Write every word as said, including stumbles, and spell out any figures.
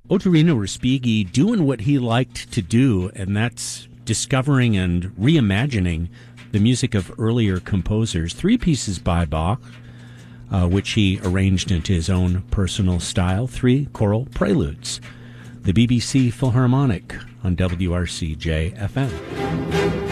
Otorino Respighi doing what he liked to do, and that's discovering and reimagining the music of earlier composers. Three pieces by Bach, uh, which he arranged into his own personal style. Three choral preludes. The B B C Philharmonic on W R C J F M.